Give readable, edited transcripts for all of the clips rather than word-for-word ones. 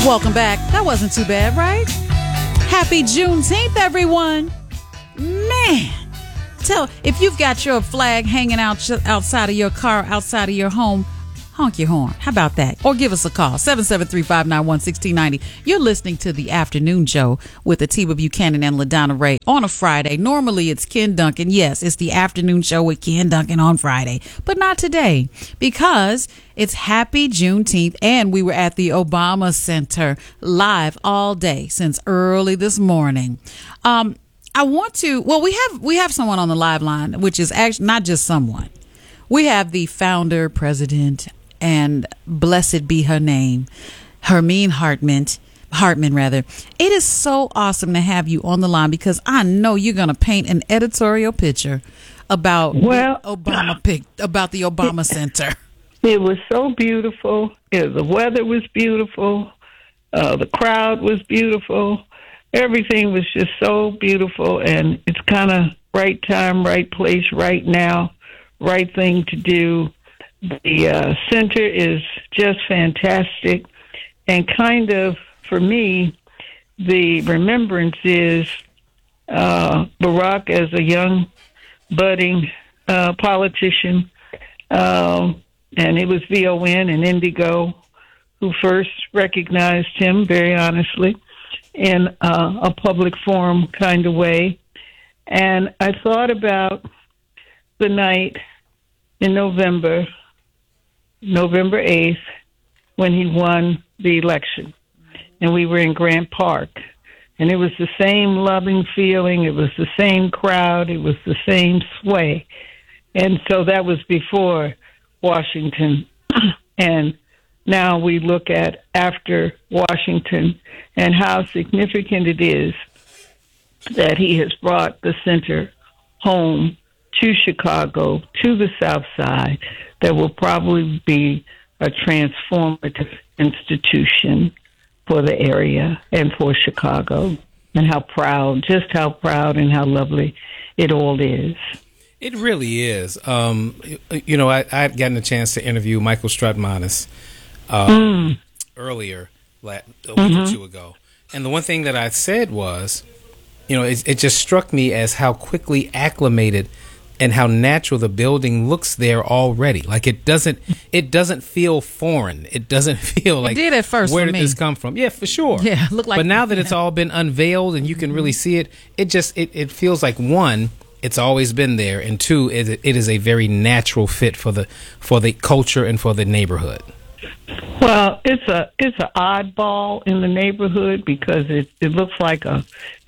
Welcome back. That wasn't too bad, right? Happy Juneteenth, everyone. Man, if you've got your flag hanging out outside of your car, outside of your home, honk your horn. How about that? Or give us a call, 773-591-1690. You're listening to The Afternoon Show with Atiba Buchanan and LaDonna Ray on a Friday. Normally, it's Ken Duncan. Yes, it's The Afternoon Show with Ken Duncan on Friday. But not today, because it's Happy Juneteenth, and we were at the Obama Center live all day since early this morning. We have someone on the live line, which is actually not just someone. We have the founder, president, and blessed be her name, Hermine Hartman. It is so awesome to have you on the line because I know you're going to paint an editorial picture about the Obama Center. It was so beautiful. The weather was beautiful. The crowd was beautiful. Everything was just so beautiful, and it's kind of right time, right place, right now, right thing to do. The center is just fantastic, and kind of, for me, the remembrance is Barack as a young, budding politician, and it was VON and Indigo who first recognized him, very honestly, in a public forum kind of way. And I thought about the night in November 8th, when he won the election. And we were in Grant Park. And it was the same loving feeling. It was the same crowd. It was the same sway. And so that was before Washington. And now we look at after Washington and how significant it is that he has brought the center home to Chicago, to the South Side, that will probably be a transformative institution for the area and for Chicago, and how proud and how lovely it all is. It really is. I had gotten a chance to interview Michael Strutmanis earlier, a week or two ago. And the one thing that I said was, it just struck me as how quickly acclimated and how natural the building looks there already. Like it doesn't feel foreign. It doesn't feel like, it did at first, where did this come from? Yeah, for sure. Yeah, look like. But now that it's all been unveiled and you can really see it, it feels like, one, it's always been there, and two, it is a very natural fit for the culture and for the neighborhood. Well, it's an oddball in the neighborhood because it looks like a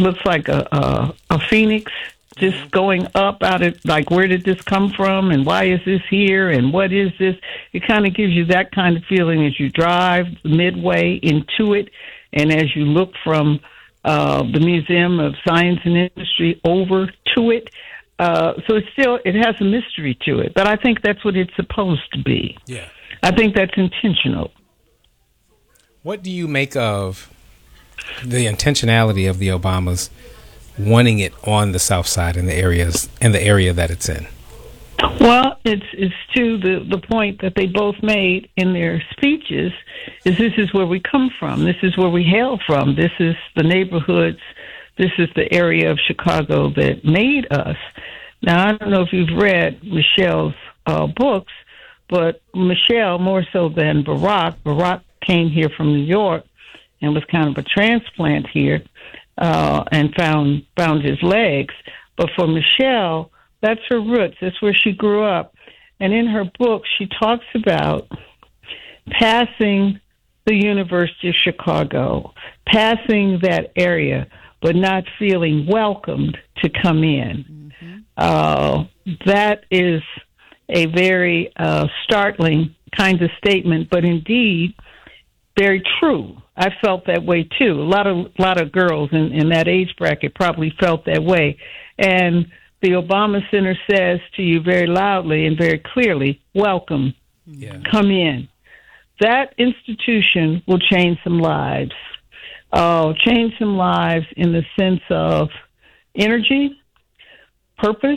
phoenix just going up out of, like, where did this come from and why is this here and what is this? It kind of gives you that kind of feeling as you drive midway into it, and as you look from the Museum of Science and Industry over to it. So it has a mystery to it, but I think that's what it's supposed to be. Yeah. I think that's intentional. What do you make of the intentionality of the Obamas wanting it on the South Side in the area that it's in? Well, it's to the point that they both made in their speeches, is this is where we come from. This is where we hail from. This is the neighborhoods. This is the area of Chicago that made us. Now, I don't know if you've read Michelle's books, but Michelle, more so than Barack came here from New York and was kind of a transplant here, and found his legs. But for Michelle, that's her roots. That's where she grew up. And in her book, she talks about passing the University of Chicago, passing that area, but not feeling welcomed to come in. Mm-hmm. That is a very startling kind of statement, but indeed very true. I felt that way too. A lot of girls in that age bracket probably felt that way. And the Obama Center says to you very loudly and very clearly, welcome, come in. That institution will change some lives. Change some lives in the sense of energy, purpose,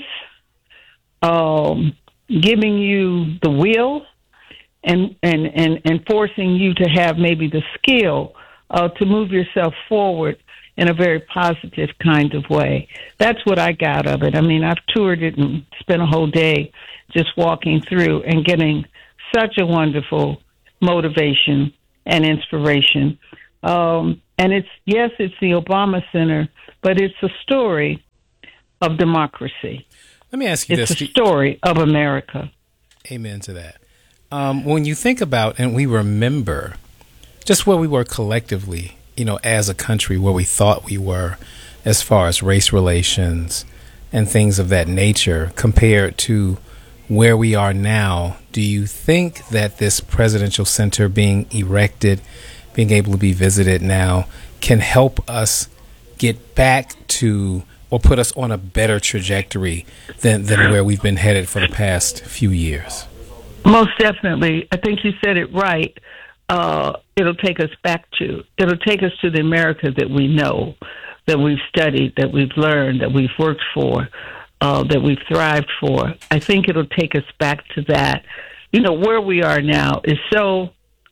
giving you the will, and forcing you to have maybe the skill to move yourself forward in a very positive kind of way. That's what I got of it. I mean, I've toured it and spent a whole day just walking through and getting such a wonderful motivation and inspiration. And it's the Obama Center, but it's a story of democracy. Let me ask you this. It's a story of America. Amen to that. When you think about and we remember just where we were collectively, as a country, where we thought we were as far as race relations and things of that nature compared to where we are now, do you think that this presidential center being erected, being able to be visited now, can help us get back to or put us on a better trajectory than where we've been headed for the past few years? Most definitely. I think you said it right. It'll take us to the America that we know, that we've studied, that we've learned, that we've worked for, that we've thrived for. I think it'll take us back to that. Where we are now is so,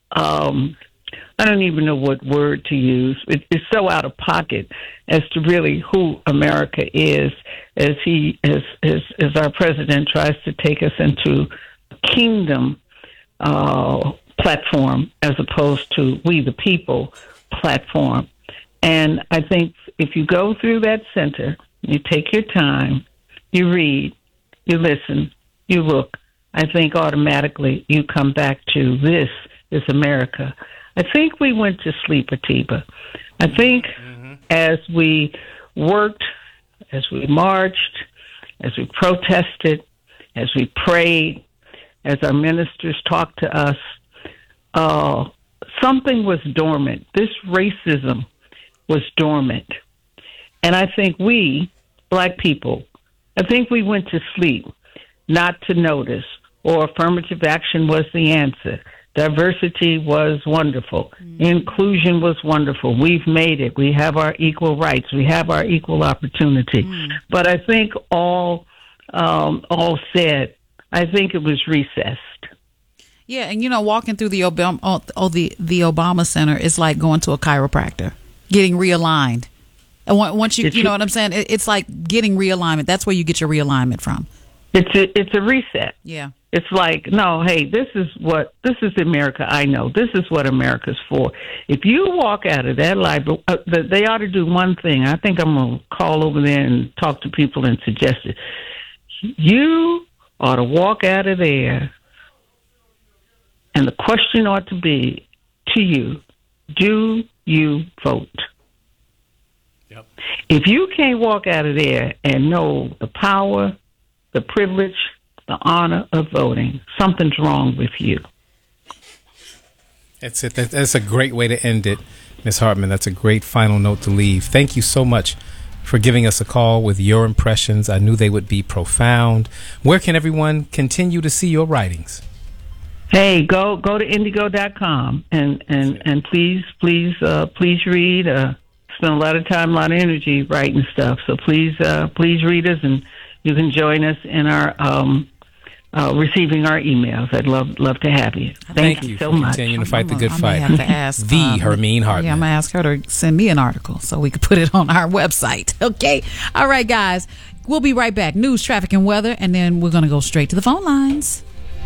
I don't even know what word to use. It's so out of pocket as to really who America is, as our president tries to take us into a kingdom platform as opposed to we the people platform. And I think if you go through that center, you take your time, you read, you listen, you look, I think automatically you come back to this is America. I think we went to sleep, Atiba. I think as we worked, as we marched, as we protested, as we prayed, as our ministers talked to us, something was dormant. This racism was dormant. And I think we, black people, I think we went to sleep not to notice, or affirmative action was the answer. Diversity was wonderful. Inclusion was wonderful. We've made it. We have our equal rights. We have our equal opportunity. But I think all said, I think it was recessed. Yeah, and walking through the Obama Center is like going to a chiropractor, getting realigned. And once you know what I'm saying, it's like getting realignment. That's where you get your realignment from. It's a reset. Yeah. It's like, no, hey, this is the America I know. This is what America's for. If you walk out of that library, they ought to do one thing. I think I'm going to call over there and talk to people and suggest it. You ought to walk out of there, and the question ought to be to you, do you vote? Yep. If you can't walk out of there and know the power, the privilege, the honor of voting, something's wrong with you. That's it. That's a great way to end it, Ms. Hartman. That's a great final note to leave. Thank you so much for giving us a call with your impressions. I knew they would be profound. Where can everyone continue to see your writings? Hey, go to indigo.com and please read. Spend a lot of time, a lot of energy writing stuff. So please read us, and you can join us in our receiving our emails. I'd love to have you. Thank you so much. Continuing to fight the good fight. Have to ask Hermine Hartman. Yeah, I'm gonna ask her to send me an article so we could put it on our website. Okay. All right, guys. We'll be right back. News, traffic, and weather, and then we're gonna go straight to the phone lines.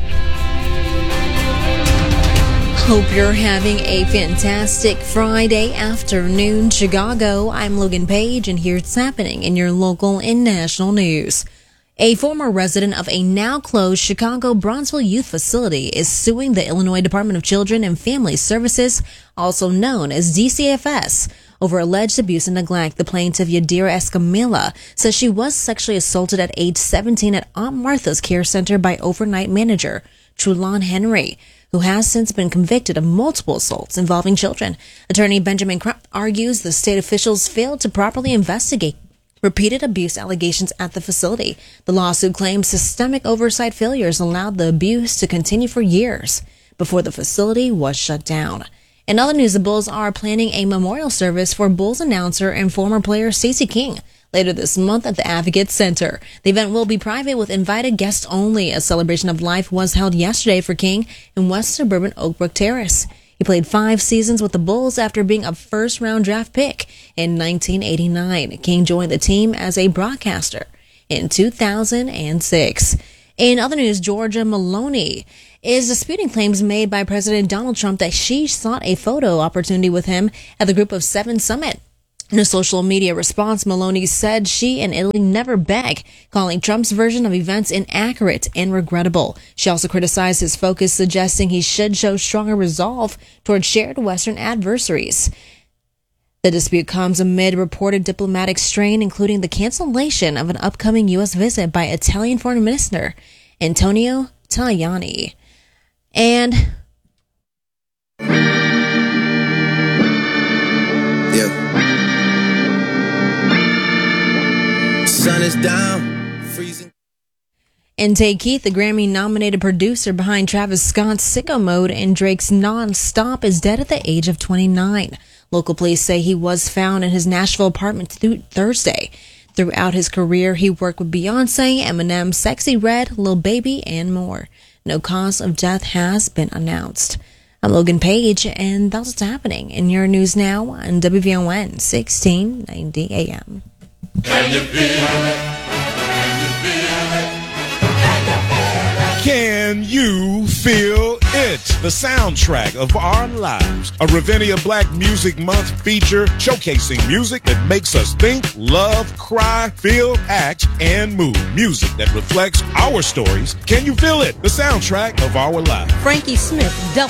Hope you're having a fantastic Friday afternoon, Chicago. I'm Logan Page, and here's what's happening in your local and national news. A former resident of a now-closed Chicago Bronzeville Youth Facility is suing the Illinois Department of Children and Family Services, also known as DCFS, over alleged abuse and neglect. The plaintiff, Yadira Escamilla, says she was sexually assaulted at age 17 at Aunt Martha's Care Center by overnight manager Trulon Henry, who has since been convicted of multiple assaults involving children. Attorney Benjamin Crump argues the state officials failed to properly investigate repeated abuse allegations at the facility. The lawsuit claims systemic oversight failures allowed the abuse to continue for years before the facility was shut down. In other news, the Bulls are planning a memorial service for Bulls announcer and former player Stacey King later this month at the Advocate Center. The event will be private with invited guests only. A celebration of life was held yesterday for King in West Suburban Oak Brook Terrace. He played 5 seasons with the Bulls after being a first-round draft pick in 1989. King joined the team as a broadcaster in 2006. In other news, Georgia Maloney is disputing claims made by President Donald Trump that she sought a photo opportunity with him at the Group of 7 summit. In a social media response, Maloney said she and Italy never beg, calling Trump's version of events inaccurate and regrettable. She also criticized his focus, suggesting he should show stronger resolve toward shared Western adversaries. The dispute comes amid reported diplomatic strain, including the cancellation of an upcoming U.S. visit by Italian Foreign Minister Antonio Tajani. And sun is down, freezing. And Tay Keith, the Grammy-nominated producer behind Travis Scott's Sicko Mode and Drake's Non-Stop, is dead at the age of 29. Local police say he was found in his Nashville apartment Thursday. Throughout his career, he worked with Beyonce, Eminem, Sexy Red, Lil Baby, and more. No cause of death has been announced. I'm Logan Page, and that's what's happening in your news now on WVON 1690 AM. Can you feel it? Can you feel it? The soundtrack of our lives. A Ravinia Black Music Month feature showcasing music that makes us think, love, cry, feel, act, and move. Music that reflects our stories. Can you feel it? The soundtrack of our lives. Frankie Smith,